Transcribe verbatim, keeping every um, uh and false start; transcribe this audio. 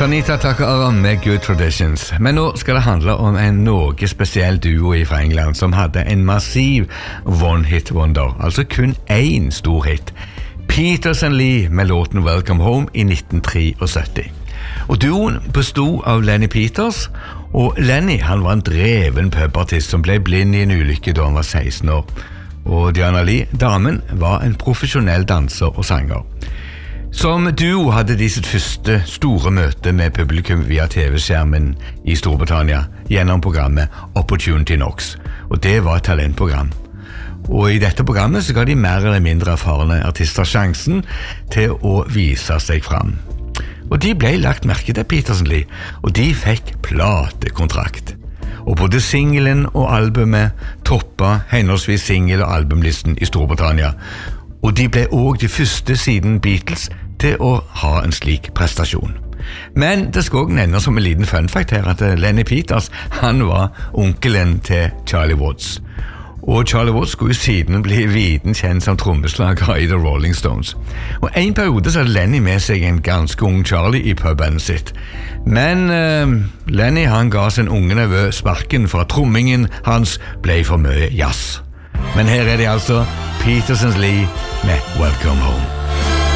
Tanita Takaara med Good Traditions. Men nå skal det handle om en noe spesiell duo fra England som hadde en massiv one-hit wonder, altså kun én stor hit. Peters and Lee med låten Welcome Home i nitten syttitre. Og duoen bestod av Lenny Peters, og Lenny han var en dreven pubartist som ble blind i en ulykke da han var seksten år. Og Diana Lee, damen, var en profesjonell danser og sanger. Som duo hadde de sitt første store møte med publikum via T V-skjermen i Storbritannia gjennom programmet Opportunity Knocks, og det var et talentprogram. Og i dette programmet så ga de mer eller mindre erfarne artister sjansen til å vise seg fram. Og de ble lagt merke til Peters and Lee, og de fikk platekontrakt. Og både singelen og albumet toppa henholdsvis singel- og albumlisten i Storbritannia, og de ble også de første siden Beatles til å ha en slik prestasjon. Men det skal også nevnes som en liten fun fact her at Lenny Peters, han var onkelen til Charlie Watts. Og Charlie Watts skulle siden bli viden kjent som trommeslager i The Rolling Stones. Og en periode så hadde Lenny med seg en ganske ung Charlie i pubbandet sitt. Men uh, Lenny han ga sin unge nevø sparken for at trommingen hans ble for mye jazz. Men her er det altså Peters and Lee med Welcome Home.